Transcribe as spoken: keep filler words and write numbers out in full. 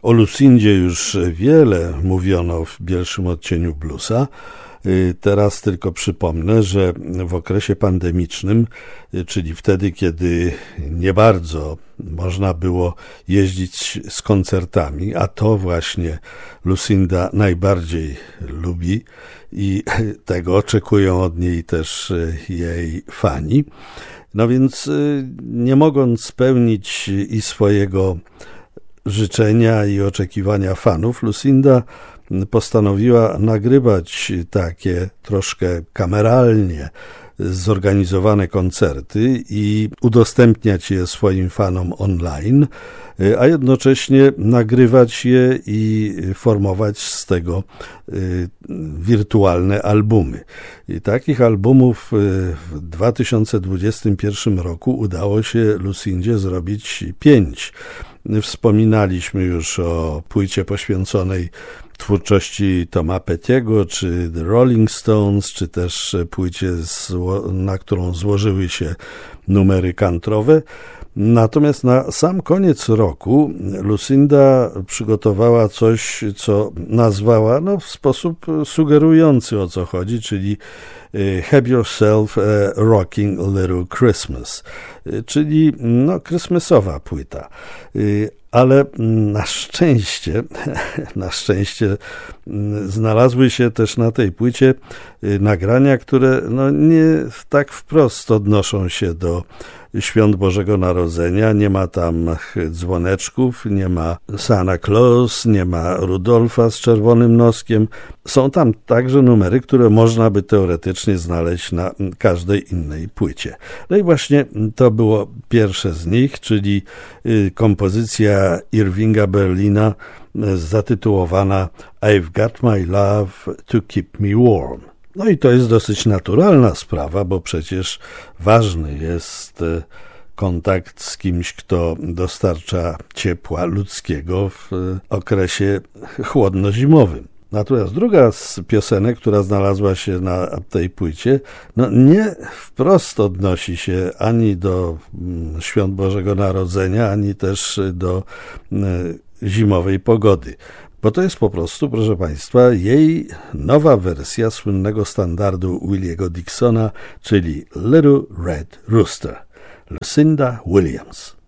O Lucindzie już wiele mówiono w Bielszym odcieniu bluesa. Teraz tylko przypomnę, że w okresie pandemicznym, czyli wtedy, kiedy nie bardzo można było jeździć z koncertami, a to właśnie Lucinda najbardziej lubi i tego oczekują od niej też jej fani. No więc nie mogąc spełnić i swojego życzenia i oczekiwania fanów, Lucinda postanowiła nagrywać takie troszkę kameralnie zorganizowane koncerty i udostępniać je swoim fanom online, a jednocześnie nagrywać je i formować z tego wirtualne albumy. I takich albumów w dwa tysiące dwudziestym pierwszym roku udało się Lucindzie zrobić pięć. Wspominaliśmy już o płycie poświęconej twórczości Toma Pettiego, czy The Rolling Stones, czy też płycie, na którą złożyły się numery country'owe. Natomiast na sam koniec roku Lucinda przygotowała coś, co nazwała no, w sposób sugerujący, o co chodzi, czyli Have Yourself a Rocking Little Christmas, czyli no, krysmesowa płyta. Ale na szczęście, na szczęście znalazły się też na tej płycie nagrania, które no nie tak wprost odnoszą się do Świąt Bożego Narodzenia. Nie ma tam dzwoneczków, nie ma Santa Claus, nie ma Rudolfa z czerwonym noskiem. Są tam także numery, które można by teoretycznie znaleźć na każdej innej płycie. No i właśnie to było pierwsze z nich, czyli kompozycja Irvinga Berlina zatytułowana I've Got My Love to Keep Me Warm. No i to jest dosyć naturalna sprawa, bo przecież ważny jest kontakt z kimś, kto dostarcza ciepła ludzkiego w okresie chłodno-zimowym. Natomiast druga z piosenek, która znalazła się na tej płycie, no nie wprost odnosi się ani do Świąt Bożego Narodzenia, ani też do zimowej pogody. Bo to jest po prostu, proszę Państwa, jej nowa wersja słynnego standardu Williego Dixona, czyli Little Red Rooster. Lucinda Williams.